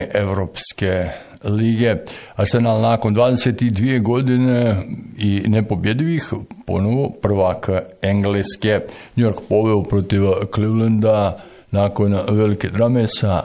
Evropske lige. Arsenal nakon 22 godine i nepobjedivih ponovo prvak Engleske. New York poveo protiv Clevelanda nakon velike drame sa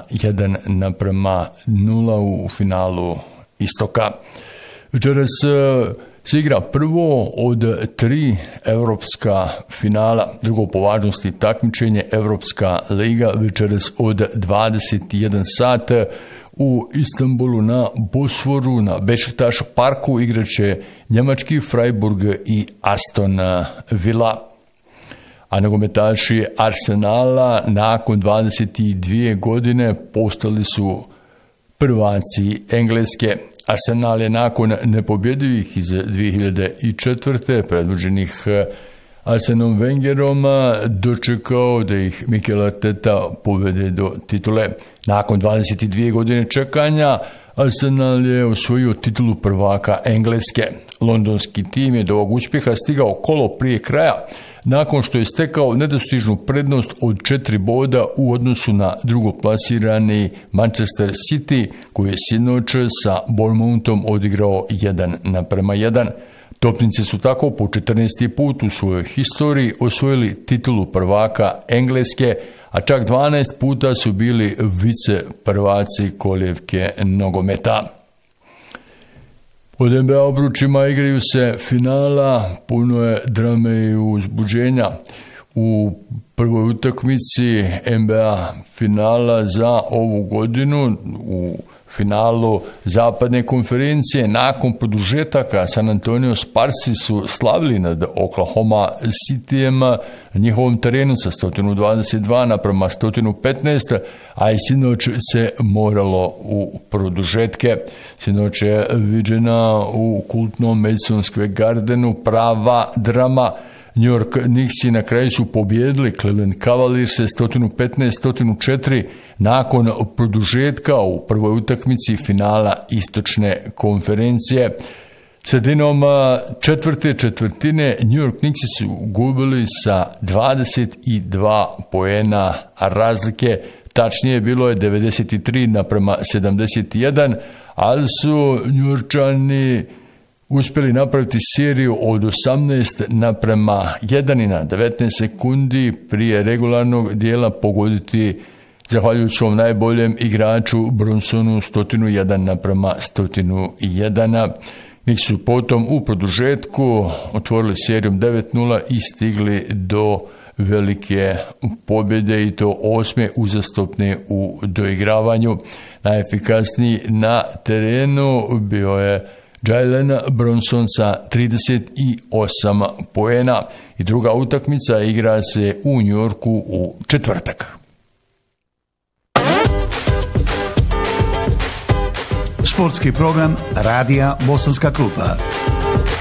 1:0 u finalu Istoka. Večeras se igra prvo od 3 evropska finala, drugo po važnosti takmičenje Evropska liga večeras od 21 sat u Istanbulu na Bosforu, na Bešiktaš parku igraće njemački Freiburg i Aston Villa. A nogometaši Arsenala nakon 22 godine postali su prvaci Engleske. Arsenal je nakon nepobjedivih iz 2004. predvođenih Arsenom Wengerom dočekao da ih Mikel Arteta povede do titule. Nakon 22 godine čekanja Arsenal je osvojio titulu prvaka Engleske. Londonski tim je do ovog uspjeha stigao kolo prije kraja, nakon što je stekao nedostižnu prednost od 4 boda u odnosu na drugoplasirani Manchester City, koji je sinoć sa Bournemouthom odigrao 1:1. Topnici su tako po 14. put u svojoj historiji osvojili titulu prvaka Engleske, a čak 12 puta su bili vice prvaci kolijevke nogometa. Pod NBA obručima igraju se finala, puno je drame i uzbuđenja. U prvoj utakmici NBA finala za ovu godinu, u finalu zapadne konferencije, nakon produžetaka San Antonio Sparsi su slavili nad Oklahoma Cityjem na njihovom terenu sa 122:115, a i sinoć se moralo u produžetke. Sinoć je viđena u kultnom Madison Square Gardenu prava drama. New York Knicksi na kraju su pobjedili Cleveland Cavalierse 115-104 nakon produžetka u prvoj utakmici finala istočne konferencije. Sredinom četvrte četvrtine New York Knicksi su gubili sa 22 poena razlike, tačnije bilo je 93:71, ali su Njujorčani uspjeli napraviti seriju od 18:1 i na 19 sekundi prije regularnog dijela pogoditi, zahvaljujući svom najboljem igraču Brunsonu, 101:101. Njih su potom u produžetku otvorili serijom 9:0 i stigli do velike pobjede, i to 8. uzastopne u doigravanju. Najefikasniji na terenu bio je Jalen Brunson sa 38 poena, i druga utakmica igra se u New Yorku u četvrtak. Sportski program Radija Bosanska klupa.